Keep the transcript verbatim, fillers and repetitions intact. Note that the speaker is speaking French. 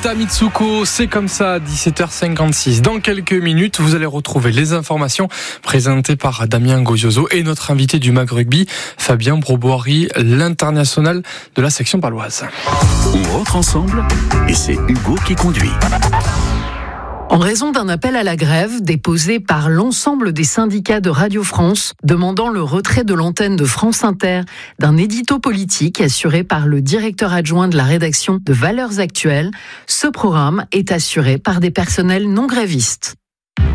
Kenta Mitsuko, c'est comme ça, dix-sept heures cinquante-six. Dans quelques minutes, vous allez retrouver les informations présentées par Damien Gozioso et notre invité du Mag Rugby, Fabien Broboiry, l'international de la section paloise. On rentre ensemble et c'est Hugo qui conduit. En raison d'un appel à la grève déposé par l'ensemble des syndicats de Radio France, demandant le retrait de l'antenne de France Inter d'un édito politique assuré par le directeur adjoint de la rédaction de Valeurs Actuelles, ce programme est assuré par des personnels non grévistes.